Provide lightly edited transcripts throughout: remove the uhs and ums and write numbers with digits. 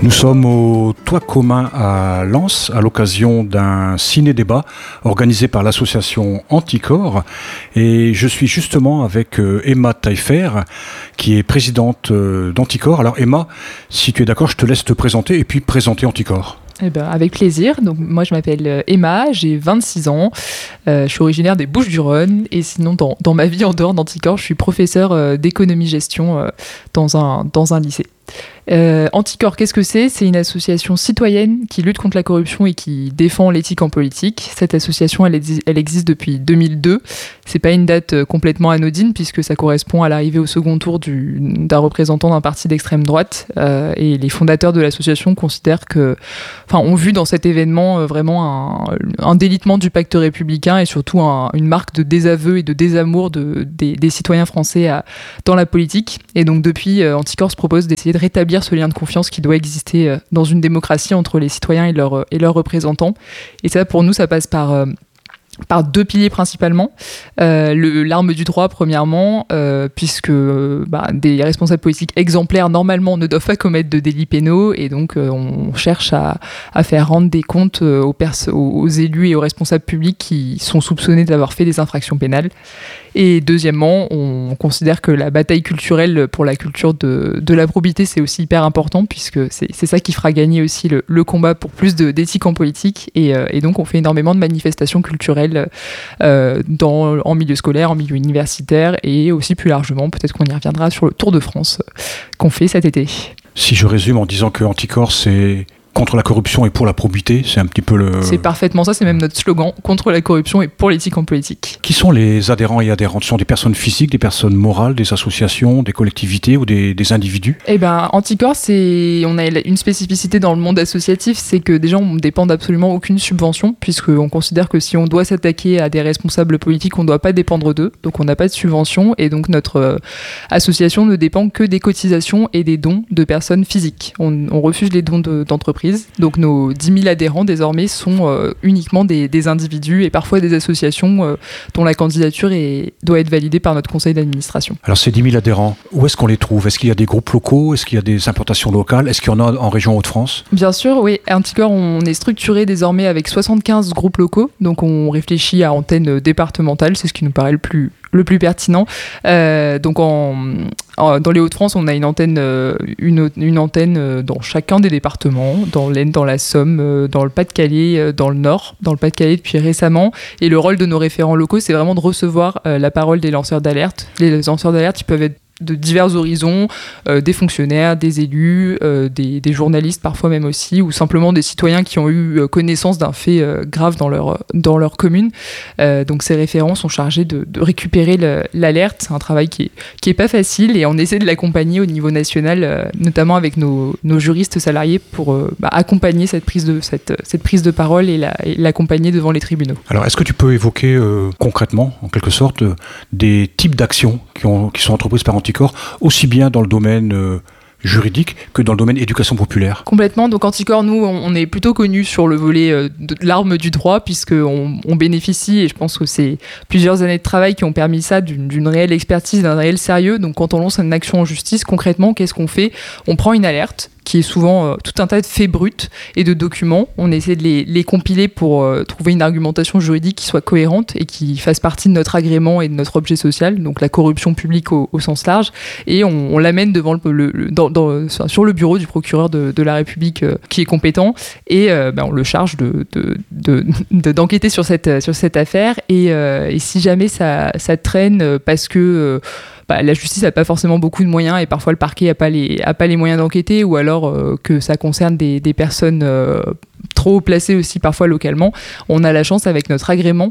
Nous sommes au Toit commun à Lens à l'occasion d'un ciné-débat organisé par l'association Anticorps et je suis justement avec Emma Taillefer qui est présidente d'Anticorps. Alors Emma, si tu es d'accord, je te laisse te présenter et puis présenter Anticorps. Eh ben, avec plaisir. Donc, moi, je m'appelle Emma, j'ai 26 ans, je suis originaire des Bouches-du-Rhône et sinon, dans ma vie en dehors d'Anticorps, je suis professeure d'économie-gestion dans un lycée. Anticorps, qu'est-ce que c'est ? C'est une association citoyenne qui lutte contre la corruption et qui défend l'éthique en politique. Cette association, elle existe depuis 2002. C'est pas une date complètement anodine puisque ça correspond à l'arrivée au second tour d'un représentant d'un parti d'extrême droite. Et les fondateurs de l'association considèrent ont vu dans cet événement vraiment un délitement du pacte républicain et surtout une marque de désaveu et de désamour des citoyens français dans la politique. Et donc depuis, Anticorps se propose d'essayer de rétablir ce lien de confiance qui doit exister dans une démocratie entre les citoyens et leurs représentants. Et ça, pour nous, ça passe par deux piliers principalement. L'arme du droit, premièrement, puisque des responsables politiques exemplaires, normalement, ne doivent pas commettre de délits pénaux, et donc on cherche à faire rendre des comptes aux élus et aux responsables publics qui sont soupçonnés d'avoir fait des infractions pénales. Et deuxièmement, on considère que la bataille culturelle pour la culture de la probité, c'est aussi hyper important, puisque c'est ça qui fera gagner aussi le combat pour plus d'éthique en politique. Et donc, on fait énormément de manifestations culturelles en milieu scolaire, en milieu universitaire, et aussi plus largement, peut-être qu'on y reviendra sur le Tour de France qu'on fait cet été. Si je résume en disant que Anticorps, c'est contre la corruption et pour la probité, c'est un petit peu le... C'est parfaitement ça, c'est même notre slogan, contre la corruption et pour l'éthique en politique. Qui sont les adhérents et adhérentes ? Ce sont des personnes physiques, des personnes morales, des associations, des collectivités ou des individus ? Eh ben, Anticorps, on a une spécificité dans le monde associatif, c'est que déjà on ne dépend d'absolument aucune subvention, puisqu'on considère que si on doit s'attaquer à des responsables politiques, on ne doit pas dépendre d'eux, donc on n'a pas de subvention, et donc notre association ne dépend que des cotisations et des dons de personnes physiques. On refuse les dons d'entreprises. Donc nos 10 000 adhérents désormais sont uniquement des individus et parfois des associations dont la candidature doit être validée par notre conseil d'administration. Alors ces 10 000 adhérents, où est-ce qu'on les trouve ? Est-ce qu'il y a des groupes locaux ? Est-ce qu'il y a des implantations locales ? Est-ce qu'il y en a en région Hauts-de-France ? Bien sûr, oui. À Anticorps, on est structuré désormais avec 75 groupes locaux. Donc on réfléchit à antenne départementale, c'est ce qui nous paraît le plus pertinent. Donc dans les Hauts-de-France, on a une antenne dans chacun des départements, dans l'Aisne, dans la Somme, dans le Pas-de-Calais, dans le Nord, dans le Pas-de-Calais depuis récemment. Et le rôle de nos référents locaux, c'est vraiment de recevoir la parole des lanceurs d'alerte. Les lanceurs d'alerte, ils peuvent être de divers horizons, des fonctionnaires, des élus, des journalistes parfois même aussi, ou simplement des citoyens qui ont eu connaissance d'un fait grave dans leur commune. Donc ces référents sont chargés de récupérer l'alerte. C'est un travail qui est pas facile et on essaie de l'accompagner au niveau national, notamment avec nos juristes salariés pour accompagner cette prise de parole et l'accompagner devant les tribunaux. Alors est-ce que tu peux évoquer concrètement, en quelque sorte, des types d'actions qui sont entreprises par Anticorps, aussi bien dans le domaine juridique que dans le domaine éducation populaire ? Complètement. Donc Anticorps, nous, on est plutôt connus sur le volet de l'arme du droit, puisqu'on bénéficie, et je pense que c'est plusieurs années de travail qui ont permis ça, d'une réelle expertise, d'un réel sérieux. Donc quand on lance une action en justice, concrètement, qu'est-ce qu'on fait ? On prend une alerte, qui est souvent tout un tas de faits bruts et de documents. On essaie de les compiler pour trouver une argumentation juridique qui soit cohérente et qui fasse partie de notre agrément et de notre objet social, donc la corruption publique au sens large, et on l'amène devant sur le bureau du procureur de la République qui est compétent, et on le charge d'enquêter sur cette affaire, et si jamais ça traîne parce que la justice n'a pas forcément beaucoup de moyens et parfois le parquet n'a pas les moyens d'enquêter, ou alors que ça concerne des personnes trop placés aussi parfois localement, on a la chance avec notre agrément,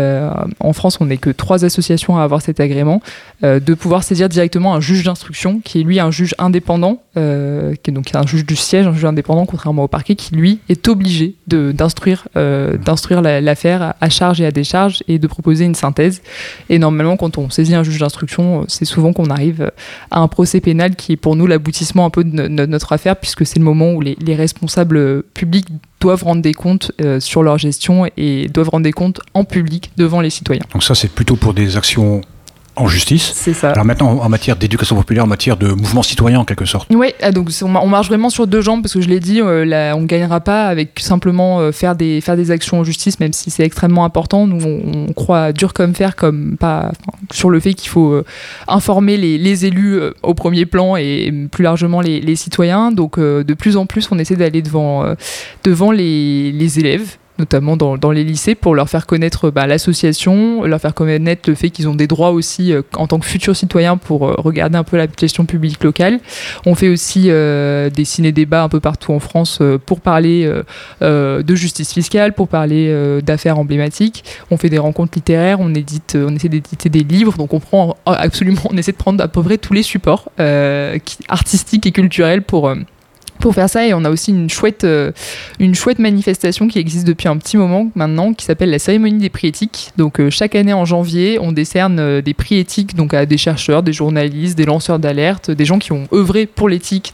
en France on n'est que 3 associations à avoir cet agrément, de pouvoir saisir directement un juge d'instruction qui est lui un juge indépendant, qui est donc un juge du siège, un juge indépendant contrairement au parquet, qui lui est obligé d'instruire l'affaire à charge et à décharge et de proposer une synthèse. Et normalement quand on saisit un juge d'instruction, c'est souvent qu'on arrive à un procès pénal qui est pour nous l'aboutissement un peu de notre affaire, puisque c'est le moment où les responsables publics doivent rendre des comptes sur leur gestion et doivent rendre des comptes en public devant les citoyens. Donc ça, c'est plutôt pour des actions en justice. C'est ça. Alors maintenant, en matière d'éducation populaire, en matière de mouvement citoyen en quelque sorte. Oui, donc on marche vraiment sur deux jambes parce que je l'ai dit, on ne gagnera pas avec simplement faire des actions en justice, même si c'est extrêmement important. Nous, on croit dur comme fer, sur le fait qu'il faut informer les élus au premier plan et plus largement les citoyens. Donc de plus en plus, on essaie d'aller devant les élèves, notamment dans les lycées, pour leur faire connaître l'association, leur faire connaître le fait qu'ils ont des droits aussi en tant que futurs citoyens pour regarder un peu la question publique locale. On fait aussi des ciné-débats un peu partout en France pour parler de justice fiscale, pour parler d'affaires emblématiques. On fait des rencontres littéraires, on essaie d'éditer des livres, donc on essaie de prendre à peu près tous les supports artistiques et culturels pour faire ça. Et on a aussi une chouette manifestation qui existe depuis un petit moment maintenant, qui s'appelle la cérémonie des prix éthiques. Donc chaque année en janvier, on décerne des prix éthiques donc à des chercheurs, des journalistes, des lanceurs d'alerte, des gens qui ont œuvré pour l'éthique